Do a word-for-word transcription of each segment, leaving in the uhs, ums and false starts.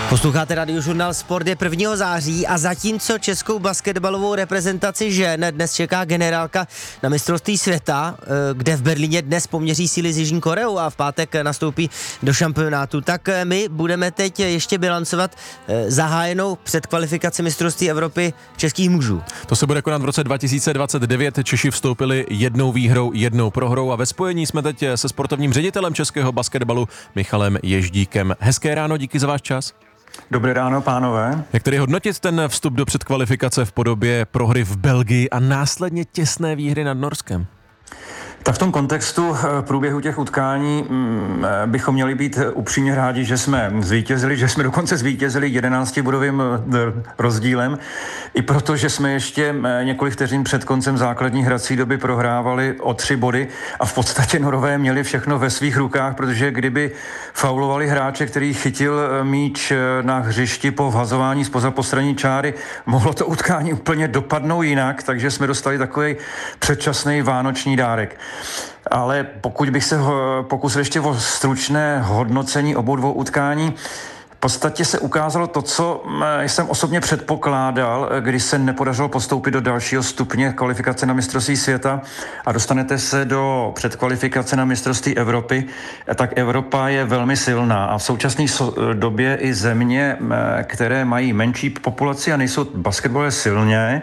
Posloucháte Radiožurnál Sport, je prvního září a zatímco českou basketbalovou reprezentaci žen dnes čeká generálka na mistrovství světa, kde v Berlíně dnes poměří síly s Jižní Koreou a v pátek nastoupí do šampionátu, tak my budeme teď ještě bilancovat zahájenou předkvalifikaci mistrovství Evropy českých mužů. To se bude konat v roce dva tisíce dvacet devět. Češi vstoupili jednou výhrou, jednou prohrou a ve spojení jsme teď se sportovním ředitelem českého basketbalu Michalem Ježdíkem. Hezké ráno, díky za váš čas. Dobré ráno, pánové. Jak tedy hodnotit ten vstup do předkvalifikace v podobě prohry v Belgii a následně těsné výhry nad Norskem? Tak v tom kontextu průběhu těch utkání bychom měli být upřímně rádi, že jsme zvítězili, že jsme dokonce zvítězili jedenáctibodovým rozdílem, i proto, že jsme ještě několik vteřin před koncem základní hrací doby prohrávali o tři body a v podstatě Norové měli všechno ve svých rukách, protože kdyby faulovali hráče, který chytil míč na hřišti po vhazování zpoza postranní čáry, mohlo to utkání úplně dopadnout jinak, takže jsme dostali takový předčasný vánoční dárek. Ale pokud bych se pokusil ještě o stručné hodnocení obou dvou utkání, v podstatě se ukázalo to, co jsem osobně předpokládal, když se nepodařilo postoupit do dalšího stupně kvalifikace na mistrovství světa a dostanete se do předkvalifikace na mistrovství Evropy, tak Evropa je velmi silná a v současné době i země, které mají menší populaci a nejsou basketbalové silně,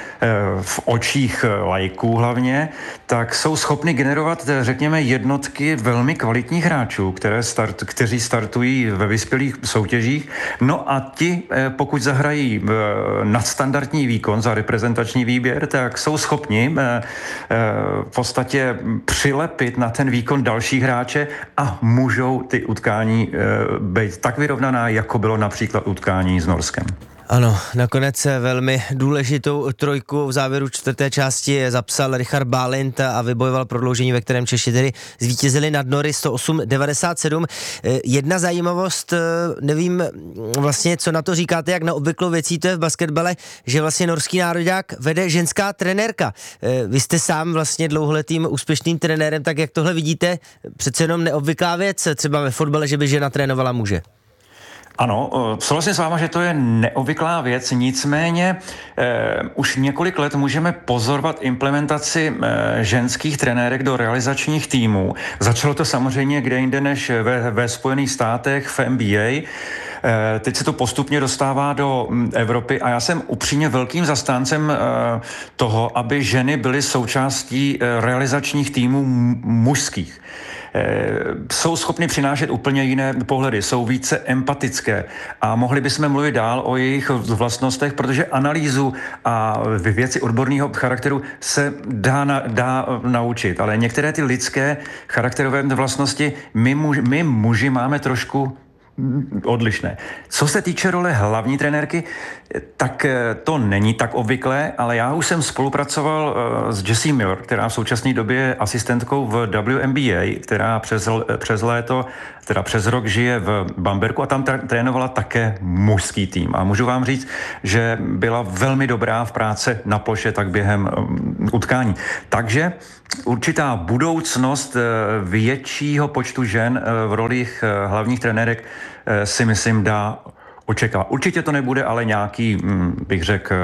v očích laiků hlavně, tak jsou schopni generovat, řekněme, jednotky velmi kvalitních hráčů, které start, kteří startují ve vyspělých soutěžích. No a ti, pokud zahrají nadstandardní výkon za reprezentační výběr, tak jsou schopni v podstatě přilepit na ten výkon další hráče a můžou ty utkání být tak vyrovnaná, jako bylo například utkání s Norskem. Ano, nakonec velmi důležitou trojku v závěru čtvrté části zapsal Richard Bálint a vybojoval prodloužení, ve kterém Češi tedy zvítězili nad Nory sto osm devadesát sedm. Jedna zajímavost, nevím vlastně, co na to říkáte, jak na obvyklou věcí to je v basketbale, že vlastně norský nároďák vede ženská trenérka. Vy jste sám vlastně dlouholetým úspěšným trenérem, tak jak tohle vidíte, přece jenom neobvyklá věc, třeba ve fotbale, že by žena trénovala muže. Ano, souhlasím s váma, že to je neobvyklá věc, nicméně eh, už několik let můžeme pozorovat implementaci eh, ženských trenérek do realizačních týmů. Začalo to samozřejmě kde jinde než ve, ve Spojených státech v N B A. Eh, teď se to postupně dostává do Evropy a já jsem upřímně velkým zastáncem eh, toho, aby ženy byly součástí eh, realizačních týmů mužských. Jsou schopny přinášet úplně jiné pohledy, jsou více empatické a mohli bychom mluvit dál o jejich vlastnostech, protože analýzu a věci odborného charakteru se dá, na, dá naučit, ale některé ty lidské charakterové vlastnosti my, muž, my muži máme trošku odlišné. Co se týče role hlavní trenérky, tak to není tak obvyklé, ale já už jsem spolupracoval s Jessie Miller, která v současné době je asistentkou v W N B A, která přes, přes léto, teda přes rok žije v Bamberku a tam trénovala také mužský tým. A můžu vám říct, že byla velmi dobrá v práci na ploše, tak během um, utkání. Takže určitá budoucnost většího počtu žen v rolích hlavních trenérek si myslím dá očekávat. Určitě to nebude, ale nějaký, bych řekl,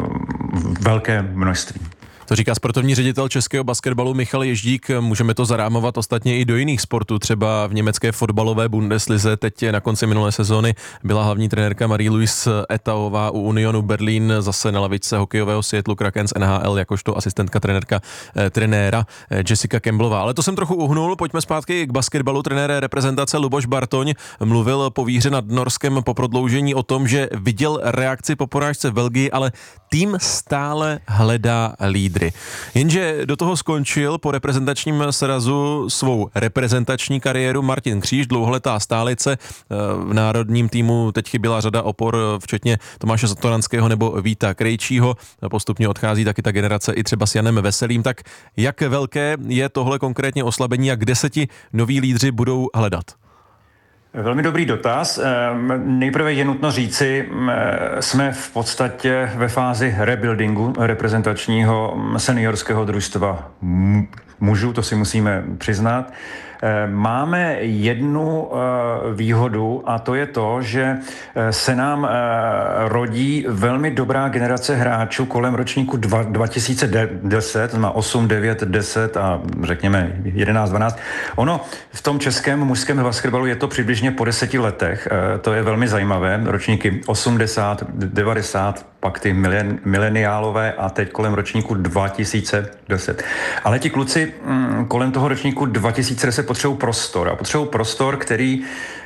velké množství. To říká sportovní ředitel českého basketbalu Michal Ježdík. Můžeme to zarámovat ostatně i do jiných sportů, třeba v německé fotbalové Bundeslize. Teď na konci minulé sezóny byla hlavní trenérka Marie-Louise Etaová u Unionu Berlín, zase na lavičce hokejového Seattle Krakens N H L jakožto asistentka trenérka eh, trenéra eh, Jessica Campbellová. Ale to jsem trochu uhnul, pojďme zpátky k basketbalu. Trenér reprezentace Luboš Bartoň mluvil po výhře nad Norskem po prodloužení o tom, že viděl reakci po porážce v Belgii, ale tým stále hledá lídry. Jenže do toho skončil po reprezentačním srazu svou reprezentační kariéru Martin Kříž, dlouholetá stálice. V národním týmu teď chyběla řada opor, včetně Tomáše Satoranského nebo Víta Krejčího. Postupně odchází taky ta generace i třeba s Janem Veselým. Tak jak velké je tohle konkrétně oslabení a kde se ti noví lídři budou hledat? Velmi dobrý dotaz. Nejprve je nutno říci, jsme v podstatě ve fázi rebuildingu reprezentačního seniorského družstva mužů, to si musíme přiznat. Máme jednu výhodu a to je to, že se nám rodí velmi dobrá generace hráčů kolem ročníku dva tisíce deset, to znamená osm, devět, deset a řekněme jedenáct, dvanáct. Ono v tom českém mužském basketbalu je to přibližně po deseti letech. To je velmi zajímavé. Ročníky osmdesát, devadesát, pak ty milen, mileniálové a teď kolem ročníku dva tisíce deset. Ale ti kluci mm, kolem toho ročníku dva tisíce deset potřebují prostor a potřebují prostor, který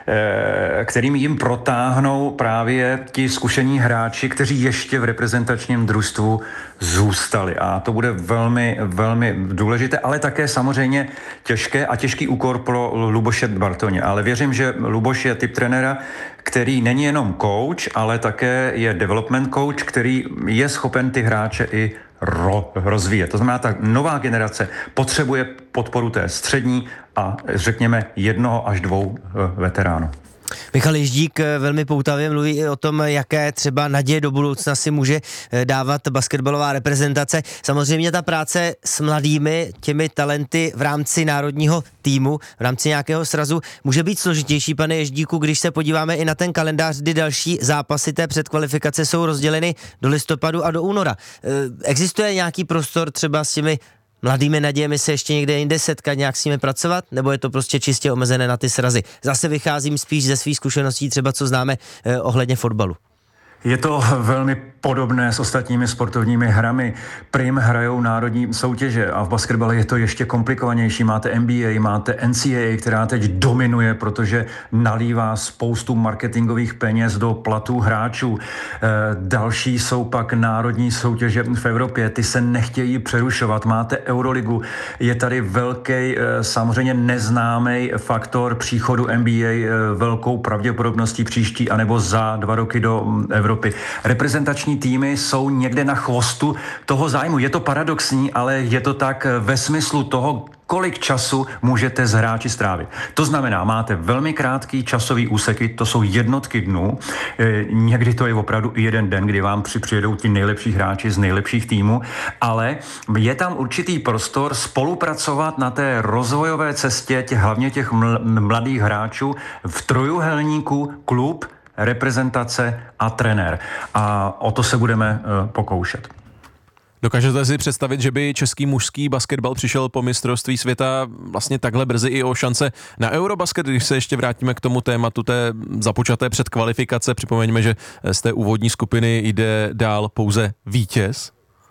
kterým jim protáhnou právě ti zkušení hráči, kteří ještě v reprezentačním družstvu zůstali. A to bude velmi, velmi důležité, ale také samozřejmě těžké a těžký úkol pro Luboše Bartoně. Ale věřím, že Luboš je typ trenéra, který není jenom coach, ale také je development coach, který je schopen ty hráče i ro, rozvíjet. To znamená, ta nová generace potřebuje podporu té střední a řekněme jednoho až dvou veteránů. Michal Ježdík velmi poutavě mluví i o tom, jaké třeba naděje do budoucna si může dávat basketbalová reprezentace. Samozřejmě ta práce s mladými těmi talenty v rámci národního týmu, v rámci nějakého srazu může být složitější, pane Ježdíku, když se podíváme i na ten kalendář, kdy další zápasy té předkvalifikace jsou rozděleny do listopadu a do února. Existuje nějaký prostor třeba s těmi mladými nadějemi se ještě někde jinde setkat, nějak s nimi pracovat, nebo je to prostě čistě omezené na ty srazy? Zase vycházím spíš ze svých zkušeností, třeba co známe eh, ohledně fotbalu. Je to velmi podobné s ostatními sportovními hrami. Prim hrajou národní soutěže a v basketbale je to ještě komplikovanější. Máte N B A, máte N C A A, která teď dominuje, protože nalívá spoustu marketingových peněz do platů hráčů. E, další jsou pak národní soutěže v Evropě, ty se nechtějí přerušovat. Máte Euroligu, je tady velký, e, samozřejmě neznámý faktor příchodu N B A e, velkou pravděpodobností příští anebo za dva roky do Evropy. Reprezentační týmy jsou někde na chvostu toho zájmu. Je to paradoxní, ale je to tak ve smyslu toho, kolik času můžete s hráči strávit. To znamená, máte velmi krátký časový úseky, to jsou jednotky dnů, e, někdy to je opravdu i jeden den, kdy vám přijedou ti nejlepší hráči z nejlepších týmů, ale je tam určitý prostor spolupracovat na té rozvojové cestě těch, hlavně těch mladých hráčů v trojuhelníku klub, reprezentace a trenér. A o to se budeme uh, pokoušet. Dokážete si představit, že by český mužský basketbal přišel po mistrovství světa vlastně takhle brzy i o šance na Eurobasket, když se ještě vrátíme k tomu tématu té započaté předkvalifikace. Připomeňme, že z té úvodní skupiny jde dál pouze vítěz.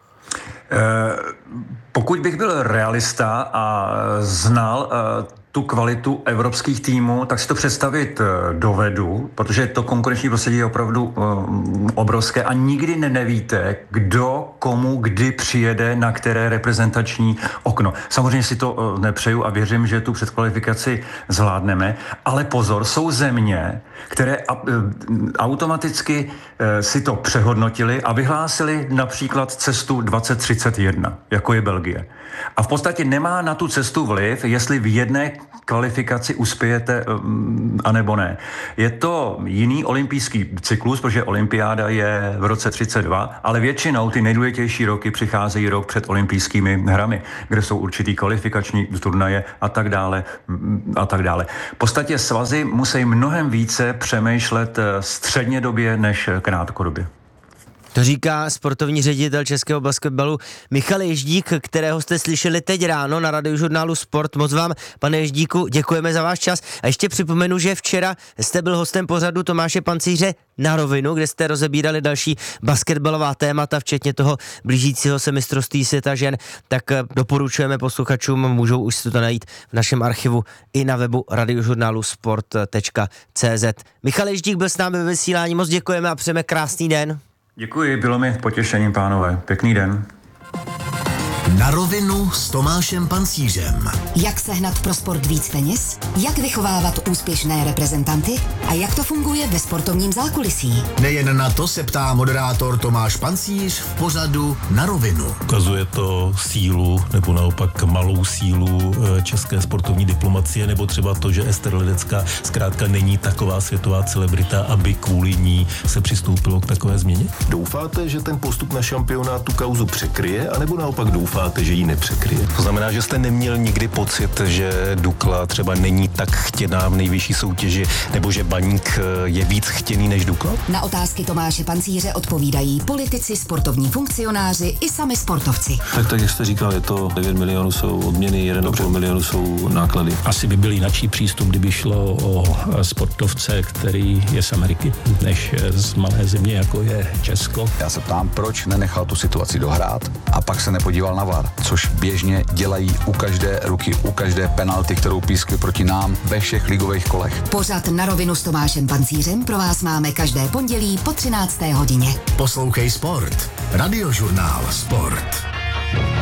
Pokud bych byl realista a znal tu kvalitu evropských týmů, tak si to představit dovedu, protože to konkurenční prostředí je opravdu obrovské a nikdy nevíte, kdo komu kdy přijede na které reprezentační okno. Samozřejmě si to nepřeju a věřím, že tu předkvalifikaci zvládneme, ale pozor, jsou země, které automaticky si to přehodnotili a vyhlásili například cestu dvacet třicet jedna, jako je Belgie. A v podstatě nemá na tu cestu vliv, jestli v jedné kvalifikaci uspějete anebo ne. Je to jiný olympijský cyklus, protože olympiáda je v roce třicet dva, ale většinou ty nejdůležitější roky přicházejí rok před olympijskými hrami, kde jsou určitý kvalifikační turnaje a tak dále a tak dále. V podstatě svazy musí mnohem více přemýšlet střednědobě než krátkodobě. To říká sportovní ředitel českého basketbalu Michal Ježdík, kterého jste slyšeli teď ráno na Radiožurnálu Sport. Moc vám, pane Ježdíku, děkujeme za váš čas. A ještě připomenu, že včera jste byl hostem pořadu Tomáše Pancíře Na rovinu, kde jste rozebírali další basketbalová témata, včetně toho blížícího se mistrovství světa žen. Tak doporučujeme posluchačům, můžou už si to najít v našem archivu i na webu radiožurnálu sport tečka cé zet. Michal Ježdík byl s námi ve vysílání, moc děkujeme a přejeme krásný den. Děkuji, bylo mi potěšením, pánové. Pěkný den. Na rovinu s Tomášem Pancířem. Jak sehnat pro sport víc peněz? Jak vychovávat úspěšné reprezentanty? A jak to funguje ve sportovním zákulisí? Nejen na to se ptá moderátor Tomáš Pancíř v pořadu Na rovinu. Ukazuje to sílu nebo naopak malou sílu české sportovní diplomacie, nebo třeba to, že Ester Ledecká zkrátka není taková světová celebrita, aby kvůli ní se přistoupilo k takové změně? Doufáte, že ten postup na šampionát tu kauzu překryje, anebo naopak doufáte, domníváte, že ji nepřekryje. To znamená, že jste neměl nikdy pocit, že Dukla třeba není tak chtěná v nejvyšší soutěži, nebo že Baník je víc chtěný než Dukla? Na otázky Tomáše Pancíře odpovídají politici, sportovní funkcionáři i sami sportovci. Tak, tak jak jste říkal, je to devět milionů jsou odměny, jeden a půl milionu jsou náklady. Asi by byl jináčí přístup, kdyby šlo o sportovce, který je z Ameriky, než z malé země, jako je Česko. Já se ptám, proč nenechal tu situaci dohrát a pak se nepodíval na V A R, což běžně dělají u každé ruky, u každé penalty, kterou pískli proti nám ve všech ligových kolech. Pořad Na rovinu s Tomášem Pancířem pro vás máme každé pondělí po třinácté hodině. Poslouchej Sport. Radiožurnál Sport.